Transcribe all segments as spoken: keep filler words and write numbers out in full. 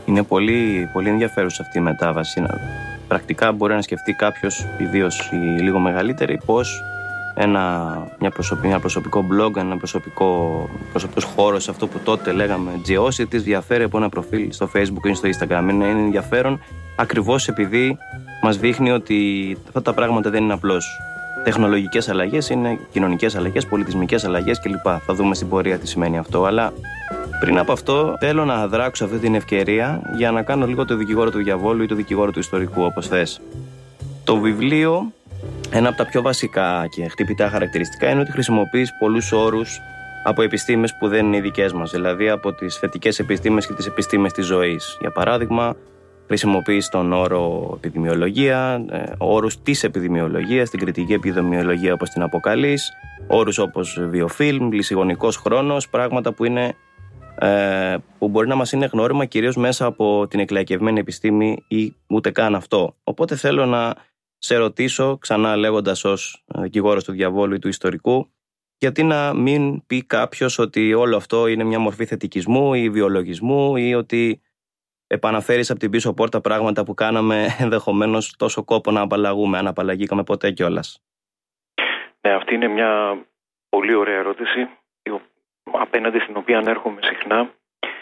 Είναι πολύ, πολύ ενδιαφέρουσα αυτή η μετάβαση. Πρακτικά μπορεί να σκεφτεί κάποιος, ιδίως οι λίγο μεγαλύτεροι, πώς ένα, μια προσωπική, ένα προσωπικό blog, ένα προσωπικό, προσωπικός χώρος, αυτό που τότε λέγαμε Geocities, διαφέρει από ένα προφίλ στο Facebook ή στο Instagram. Είναι ενδιαφέρον ακριβώς επειδή μας δείχνει ότι αυτά τα πράγματα δεν είναι απλώς τεχνολογικές αλλαγές, είναι κοινωνικές αλλαγές, πολιτισμικές αλλαγές κλπ. Θα δούμε στην πορεία τι σημαίνει αυτό. Αλλά πριν από αυτό, θέλω να δράξω αυτή την ευκαιρία για να κάνω λίγο το δικηγόρο του διαβόλου ή το δικηγόρο του ιστορικού, όπως θες. Το βιβλίο, ένα από τα πιο βασικά και χτυπητά χαρακτηριστικά είναι ότι χρησιμοποιείς πολλούς όρους από επιστήμες που δεν είναι οι δικές μας, δηλαδή από τις θετικές επιστήμες και τις επιστήμες της ζωής. Για παράδειγμα, χρησιμοποιείς τον όρο επιδημιολογία, όρους της επιδημιολογίας, την κριτική επιδημιολογία όπως την αποκαλείς, όρους όπως βιοφίλμ, λυσιγονικός χρόνος, πράγματα που, είναι, ε, που μπορεί να μας είναι γνώριμα κυρίως μέσα από την εκλαϊκευμένη επιστήμη ή ούτε καν αυτό. Οπότε θέλω να σε ρωτήσω, ξανά λέγοντας ως δικηγόρος του διαβόλου ή του ιστορικού, γιατί να μην πει κάποιος ότι όλο αυτό είναι μια μορφή θετικισμού ή βιολογισμού ή ότι επαναφέρεις από την πίσω πόρτα πράγματα που κάναμε ενδεχομένως τόσο κόπο να απαλλαγούμε, αν απαλλαγήκαμε ποτέ κιόλας. Ναι, αυτή είναι μια πολύ ωραία ερώτηση, απέναντι στην οποία ανέρχομαι συχνά.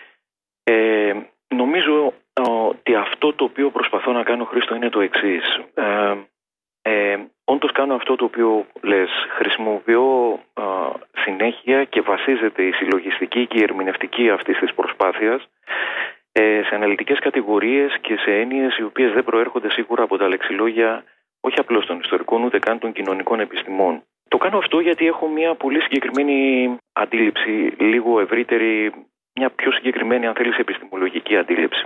Ε, νομίζω ότι αυτό το οποίο προσπαθώ να κάνω, Χρήστο, είναι το εξής. Ε, ε, όντως κάνω αυτό το οποίο λες. Χρησιμοποιώ ε, συνέχεια και βασίζεται η συλλογιστική και η ερμηνευτική αυτής της προσπάθειας σε αναλυτικές κατηγορίες και σε έννοιες οι οποίες δεν προέρχονται σίγουρα από τα λεξιλόγια όχι απλώς των ιστορικών ούτε καν των κοινωνικών επιστημών. Το κάνω αυτό γιατί έχω μια πολύ συγκεκριμένη αντίληψη, λίγο ευρύτερη, μια πιο συγκεκριμένη αν θέλεις επιστημολογική αντίληψη.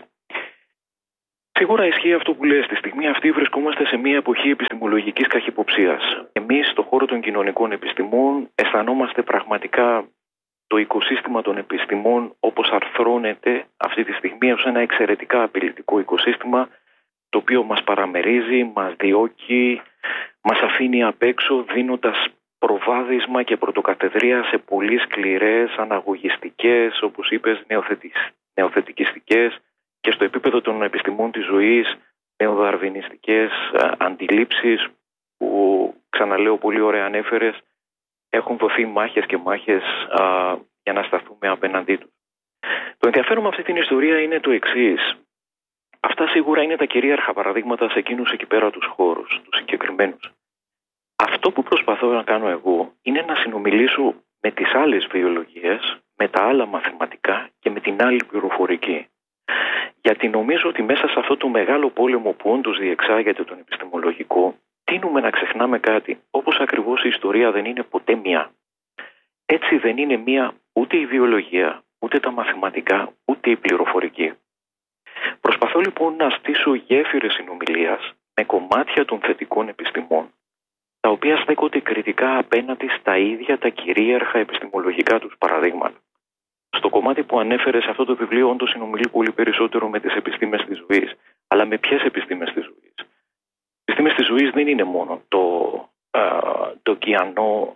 Σίγουρα ισχύει αυτό που λες. Στη στιγμή αυτή βρισκόμαστε σε μια εποχή επιστημολογικής καχυποψίας. Εμείς στον χώρο των κοινωνικών επιστημών αισθανόμαστε πραγματικά το οικοσύστημα των επιστημών όπως αρθρώνεται αυτή τη στιγμή ως ένα εξαιρετικά απειλητικό οικοσύστημα, το οποίο μας παραμερίζει, μας διώκει, μας αφήνει απ' έξω δίνοντας προβάδισμα και πρωτοκατεδρία σε πολύ σκληρές, αναγωγιστικές, όπως είπες, νεοθετικιστικές και στο επίπεδο των επιστημών της ζωής νεοδαρβινιστικές αντιλήψεις που, ξαναλέω, πολύ ωραία ανέφερες, έχουν δοθεί μάχες και μάχες α, για να σταθούμε απέναντί τους. Το ενδιαφέρον με αυτή την ιστορία είναι το εξής. Αυτά σίγουρα είναι τα κυρίαρχα παραδείγματα σε εκείνους εκεί πέρα τους χώρους, τους συγκεκριμένους. Αυτό που προσπαθώ να κάνω εγώ είναι να συνομιλήσω με τις άλλες βιολογίες, με τα άλλα μαθηματικά και με την άλλη πληροφορική. Γιατί νομίζω ότι μέσα σε αυτό το μεγάλο πόλεμο που όντως διεξάγεται τον επιστημολογικό, τείνουμε να ξεχνάμε κάτι. Όπως ακριβώς η ιστορία δεν είναι ποτέ μία, έτσι δεν είναι μία ούτε η βιολογία, ούτε τα μαθηματικά, ούτε η πληροφορική. Προσπαθώ λοιπόν να στήσω γέφυρες συνομιλίας με κομμάτια των θετικών επιστημών, τα οποία στέκονται κριτικά απέναντι στα ίδια τα κυρίαρχα επιστημολογικά τους παραδείγματα. Στο κομμάτι που ανέφερε σε αυτό το βιβλίο, όντως συνομιλεί πολύ περισσότερο με τις επιστήμες της ζωής. Αλλά με ποιες επιστήμες της ζωής? Οι επιστήμες της ζωής δεν είναι μόνο το, α, το κιανό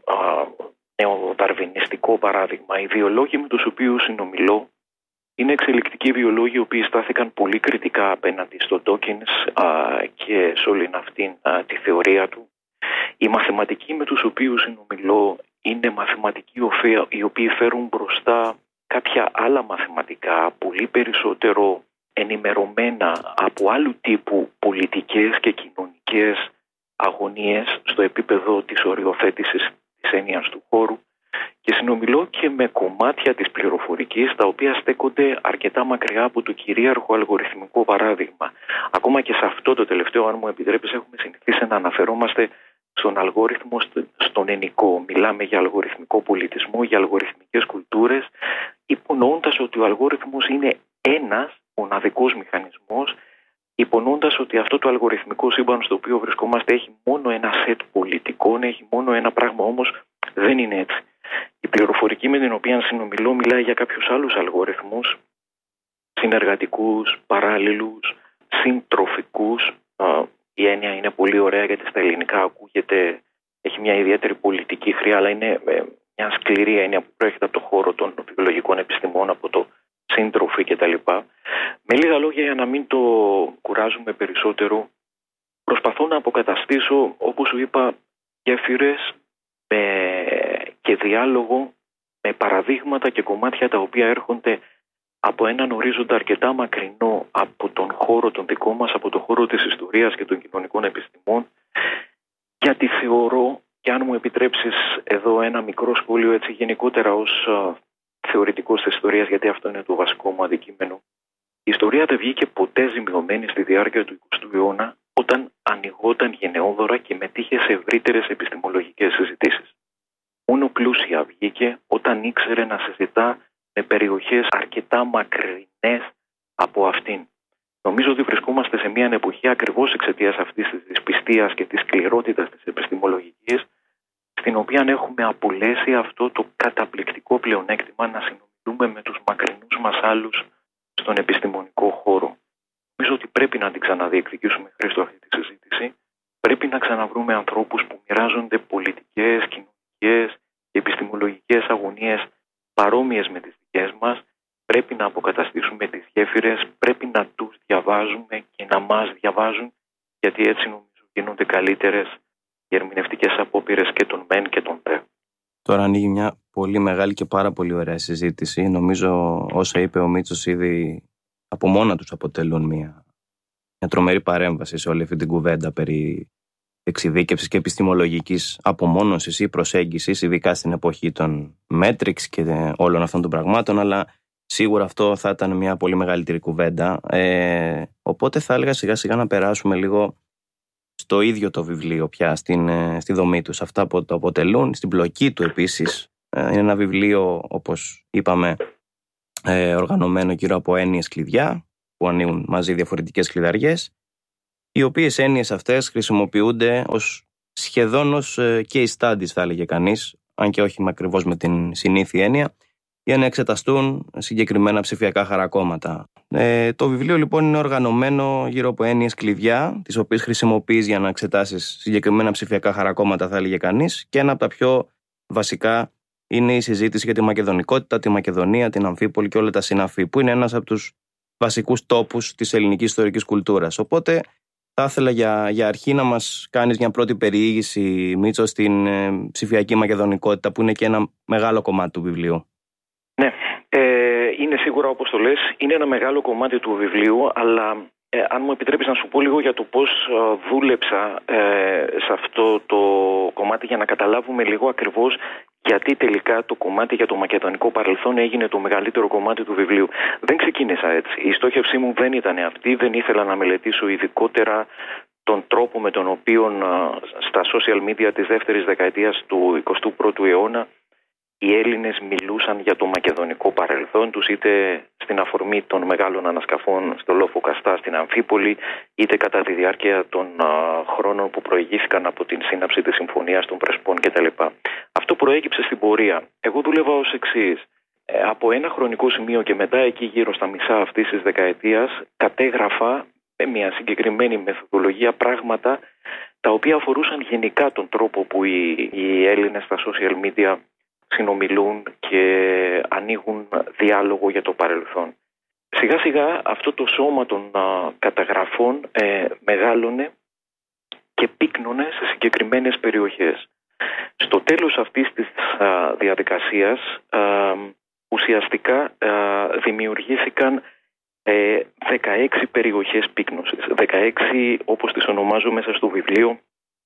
νεοδαρβινιστικό παράδειγμα. Οι βιολόγοι με τους οποίους συνομιλώ είναι εξελικτικοί βιολόγοι οι οποίοι στάθηκαν πολύ κριτικά απέναντι στο Dawkins α, και σε όλη αυτήν α, τη θεωρία του. Οι μαθηματικοί με τους οποίους συνομιλώ είναι μαθηματικοί οι οποίοι φέρουν μπροστά κάποια άλλα μαθηματικά πολύ περισσότερο ενημερωμένα από άλλου τύπου πολιτικές και κοινωνικές αγωνίες στο επίπεδο της οριοθέτησης της έννοιας του χώρου και συνομιλώ και με κομμάτια της πληροφορικής τα οποία στέκονται αρκετά μακριά από το κυρίαρχο αλγοριθμικό παράδειγμα. Ακόμα και σε αυτό το τελευταίο, αν μου επιτρέπεις, έχουμε συνηθίσει να αναφερόμαστε στον αλγόριθμο, στον ενικό. Μιλάμε για αλγοριθμικό πολιτισμό, για αλγοριθμικές κουλτούρες, υπονοώντας ότι ο αλγόριθμος είναι ένας μοναδικός μηχανισμός, υπονοώντας ότι αυτό το αλγοριθμικό σύμπαν στο οποίο βρισκόμαστε έχει μόνο ένα σετ πολιτικών, έχει μόνο ένα πράγμα, όμως δεν είναι έτσι. Η πληροφορική με την οποία συνομιλώ μιλάει για κάποιους άλλους αλγοριθμούς, συνεργατικούς, παράλληλους, συντροφικούς. Η έννοια είναι πολύ ωραία γιατί στα ελληνικά ακούγεται, έχει μια ιδιαίτερη πολιτική χρειά, αλλά είναι μια σκληρή έννοια που προέρχεται από το χώρο των βιολογικών επιστημών, από το σύντροφοι κτλ. Με λίγα λόγια, για να μην το κουράζουμε περισσότερο, προσπαθώ να αποκαταστήσω, όπως σου είπα, γέφυρες και διάλογο με παραδείγματα και κομμάτια τα οποία έρχονται από έναν ορίζοντα αρκετά μακρινό από τον χώρο τον δικό μας, από τον χώρο της ιστορίας και των κοινωνικών επιστημών, γιατί θεωρώ, και αν μου επιτρέψεις εδώ ένα μικρό σχόλιο έτσι γενικότερα ως α, θεωρητικός της ιστορίας, γιατί αυτό είναι το βασικό μου αντικείμενο, η ιστορία δεν βγήκε ποτέ ζημιωμένη στη διάρκεια του εικοστού αιώνα, όταν ανοιγόταν γενναιόδωρα και μετήχε σε ευρύτερες επιστημολογικές συζητήσεις. Μόνο πλούσια βγήκε όταν ήξερε να συζητά με περιοχές αρκετά μακρινές από αυτήν. Νομίζω ότι βρισκόμαστε σε μια εποχή, ακριβώς εξαιτίας αυτής της δυσπιστίας και της σκληρότητας της επιστημολογικής, στην οποία έχουμε απολέσει αυτό το καταπληκτικό πλεονέκτημα να συνομιλούμε με τους μακρινούς μας άλλους στον επιστημονικό χώρο. Νομίζω ότι πρέπει να την ξαναδιεκδικήσουμε, Χρήστο, αυτή τη συζήτηση. Πρέπει να ξαναβρούμε ανθρώπους που μοιράζονται πολιτικές, κοινωνικές και επιστημολογικές αγωνίες παρόμοιες με τις δικές μας. Πρέπει να αποκαταστήσουμε τις γέφυρες, πρέπει να τους διαβάζουμε και να μας διαβάζουν, γιατί έτσι νομίζω γίνονται καλύτερες οι ερμηνευτικές απόπειρες και των μεν και των δε. Τώρα ανοίγει μια πολύ μεγάλη και πάρα πολύ ωραία συζήτηση. Νομίζω όσα είπε ο Μίτσος ήδη από μόνα τους αποτελούν μια, μια τρομερή παρέμβαση σε όλη αυτή την κουβέντα περί εξειδίκευσης και επιστημολογικής απομόνωσης ή προσέγγισης, ειδικά στην εποχή των Μέτριξ και όλων αυτών των πραγμάτων, αλλά σίγουρα αυτό θα ήταν μια πολύ μεγαλύτερη κουβέντα. Ε, οπότε θα έλεγα σιγά σιγά να περάσουμε λίγο στο ίδιο το βιβλίο πια, στην, στη δομή του, αυτά που το αποτελούν, στην πλοκή του επίσης. Ε, είναι ένα βιβλίο, όπως είπαμε, ε, οργανωμένο γύρω από έννοιες κλειδιά, που ανοίγουν μαζί διαφορετικές κλειδαριές, οι οποίες έννοιες αυτές χρησιμοποιούνται ως σχεδόν ως case studies, θα έλεγε κανείς, αν και όχι ακριβώς με την συνήθεια έννοια, για να εξεταστούν συγκεκριμένα ψηφιακά χαρακόμματα. Ε, το βιβλίο λοιπόν είναι οργανωμένο γύρω από έννοιες κλειδιά, τις οποίες χρησιμοποιείς για να εξετάσεις συγκεκριμένα ψηφιακά χαρακόμματα, θα έλεγε κανείς, και ένα από τα πιο βασικά είναι η συζήτηση για τη μακεδονικότητα, τη Μακεδονία, την Αμφίπολη και όλα τα συναφή, που είναι ένας από τους βασικούς τόπους της ελληνικής ιστορικής κουλτούρας. Οπότε θα ήθελα για, για αρχή να μας κάνεις μια πρώτη περιήγηση, Μίτσο, στην ε, ψηφιακή μακεδονικότητα, που είναι και ένα μεγάλο κομμάτι του βιβλίου. Ναι, ε, είναι σίγουρα, όπως το λες, είναι ένα μεγάλο κομμάτι του βιβλίου, αλλά ε, αν μου επιτρέπεις να σου πω λίγο για το πώς ε, δούλεψα ε, σε αυτό το κομμάτι, για να καταλάβουμε λίγο ακριβώς γιατί τελικά το κομμάτι για το μακεδονικό παρελθόν έγινε το μεγαλύτερο κομμάτι του βιβλίου. Δεν ξεκίνησα έτσι. Η στόχευσή μου δεν ήταν αυτή, δεν ήθελα να μελετήσω ειδικότερα τον τρόπο με τον οποίο ε, στα social media της δεύτερης δεκαετίας του εικοστού πρώτου αιώνα οι Έλληνες μιλούσαν για το μακεδονικό παρελθόν τους, είτε στην αφορμή των μεγάλων ανασκαφών στο Λόφο Καστά στην Αμφίπολη, είτε κατά τη διάρκεια των α, χρόνων που προηγήθηκαν από την σύναψη της Συμφωνίας των Πρεσπών κτλ. Αυτό προέκυψε στην πορεία. Εγώ δούλευα ως εξής. Ε, από ένα χρονικό σημείο και μετά, εκεί γύρω στα μισά αυτής της δεκαετίας, κατέγραφα με μια συγκεκριμένη μεθοδολογία πράγματα τα οποία αφορούσαν γενικά τον τρόπο που οι, οι Έλληνες στα social media συνομιλούν και ανοίγουν διάλογο για το παρελθόν. Σιγά σιγά αυτό το σώμα των α, καταγραφών ε, μεγάλωνε και πύκνωνε σε συγκεκριμένες περιοχές. Στο τέλος αυτής της α, διαδικασίας α, ουσιαστικά α, δημιουργήθηκαν ε, δεκαέξι περιοχές πύκνωσης. δεκαέξι, όπως τις ονομάζω μέσα στο βιβλίο,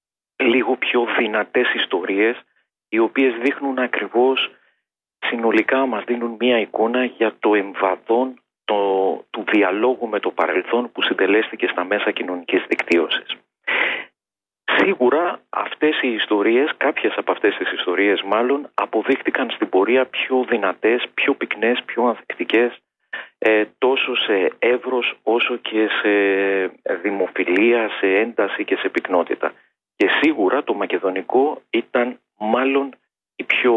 λίγο πιο δυνατές ιστορίες, οι οποίες δείχνουν ακριβώς, συνολικά μας δίνουν μία εικόνα για το εμβαδόν το, του διαλόγου με το παρελθόν που συντελέστηκε στα μέσα κοινωνικής δικτύωσης. Σίγουρα αυτές οι ιστορίες, κάποιες από αυτές τις ιστορίες μάλλον, αποδείχτηκαν στην πορεία πιο δυνατές, πιο πυκνές, πιο ανθεκτικές, ε, τόσο σε εύρος όσο και σε δημοφιλία, σε ένταση και σε πυκνότητα. Και σίγουρα το μακεδονικό ήταν μάλλον η πιο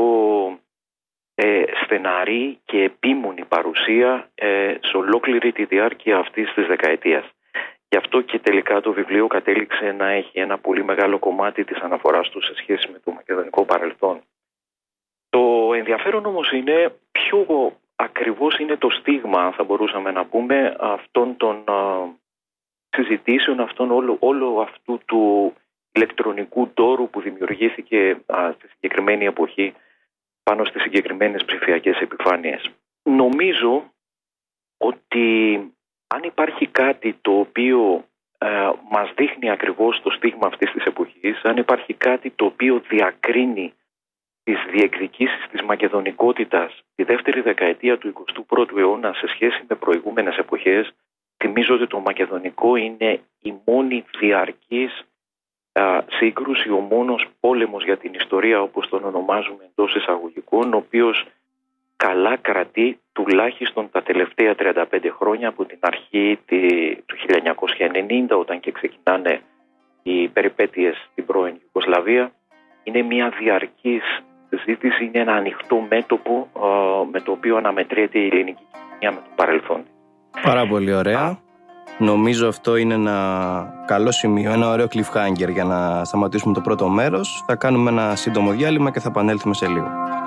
ε, στεναρή και επίμονη παρουσία ε, σε ολόκληρη τη διάρκεια αυτής της δεκαετίας. Γι' αυτό και τελικά το βιβλίο κατέληξε να έχει ένα πολύ μεγάλο κομμάτι της αναφοράς του σε σχέση με το μακεδονικό παρελθόν. Το ενδιαφέρον όμως είναι ποιο ακριβώς είναι το στίγμα, θα μπορούσαμε να πούμε, αυτών των α, συζητήσεων, αυτών όλου, όλου αυτού του ηλεκτρονικού τόρου που δημιουργήθηκε α, στη συγκεκριμένη εποχή πάνω στις συγκεκριμένες ψηφιακές επιφάνειες. Νομίζω ότι αν υπάρχει κάτι το οποίο ε, μας δείχνει ακριβώς το στίγμα αυτής της εποχής, αν υπάρχει κάτι το οποίο διακρίνει τις διεκδικήσεις της μακεδονικότητας τη δεύτερη δεκαετία του εικοστού πρώτου αιώνα σε σχέση με προηγούμενες εποχές, θυμίζω ότι το μακεδονικό είναι η μόνη διαρκής α, σύγκρουση, ο μόνος πόλεμος για την ιστορία, όπως τον ονομάζουμε εντός εισαγωγικών, ο οποίος καλά κρατεί τουλάχιστον τα τελευταία τριάντα πέντε χρόνια από την αρχή του χίλια εννιακόσια ενενήντα, όταν και ξεκινάνε οι περιπέτειες στην πρώην Ιουγκοσλαβία. Είναι μια διαρκής ζήτηση, είναι ένα ανοιχτό μέτωπο α, με το οποίο αναμετριέται η ελληνική κοινωνία με το παρελθόν. Πάρα πολύ ωραία. Νομίζω αυτό είναι ένα καλό σημείο, ένα ωραίο cliffhanger για να σταματήσουμε το πρώτο μέρος. Θα κάνουμε ένα σύντομο διάλειμμα και θα επανέλθουμε σε λίγο.